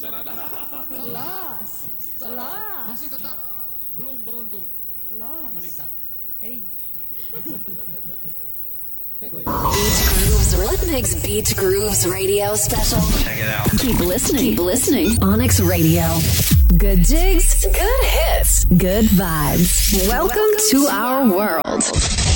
Lost. Masih tetap belum beruntung Lost. menikah. Hey. Beach Grooves Rhythmics Beach Grooves Radio Special. Check it out. Keep listening. Onyx Radio. Good jigs, good hits, good vibes. Welcome to our world.